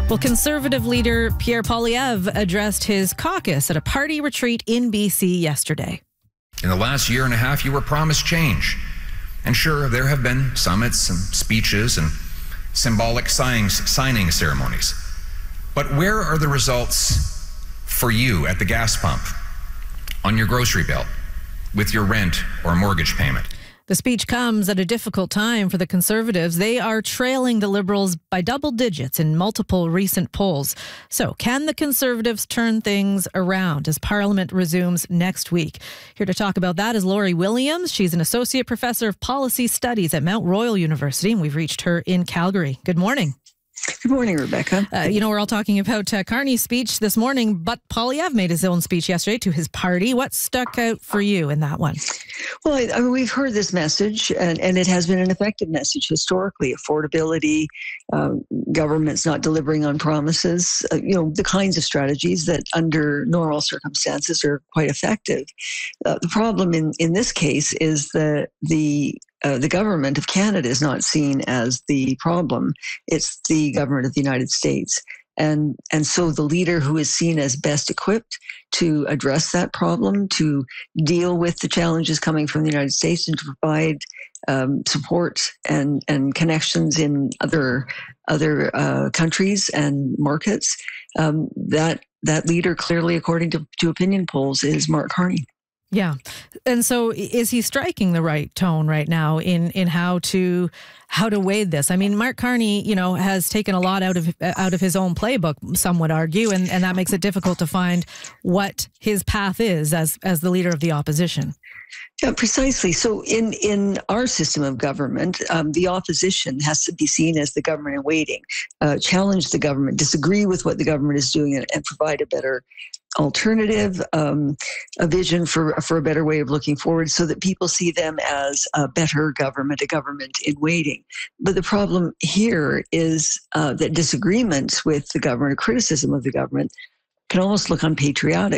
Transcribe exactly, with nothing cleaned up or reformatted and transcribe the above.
Well, Conservative leader Pierre Poilievre addressed his caucus at a party retreat in B C yesterday. In the last year and a half, you were promised change. And sure, there have been summits and speeches and symbolic signs, signing ceremonies. But where are the results for you at the gas pump, on your grocery bill, with your rent or mortgage payment? The speech comes at a difficult time for the Conservatives. They are trailing the Liberals by double digits in multiple recent polls. So can the Conservatives turn things around as Parliament resumes next week? Here to talk about that is Lori Williams. She's an Associate Professor of Policy Studies at Mount Royal University, and we've reached her in Calgary. Good morning. Good morning, Rebecca. Uh, you know, we're all talking about uh, Carney's speech this morning, but Poilievre made his own speech yesterday to his party. What stuck out for you in that one? Well, I, I mean, we've heard this message, and, and it has been an effective message historically. Affordability, um, government's not delivering on promises, uh, you know, the kinds of strategies that under normal circumstances are quite effective. Uh, the problem in, in this case is that the Uh, the government of Canada is not seen as the problem. It's the government of the United States. And, and so the leader who is seen as best equipped to address that problem, to deal with the challenges coming from the United States and to provide um, support and, and connections in other, other uh, countries and markets, um, that, that leader clearly, according to, to opinion polls, is Mark Carney. Yeah. And so is he striking the right tone right now in, in how to how to wade this? I mean, Mark Carney, you know, has taken a lot out of out of his own playbook, some would argue, and, and that makes it difficult to find what his path is as as the leader of the opposition. Yeah, precisely. So in, in our system of government, um, the opposition has to be seen as the government in waiting, uh, challenge the government, disagree with what the government is doing, and, and provide a better alternative, um, a vision for for a better way of looking forward so that people see them as a better government, a government in waiting. But the problem here is uh, that disagreement with the government, or criticism of the government, can almost look unpatriotic.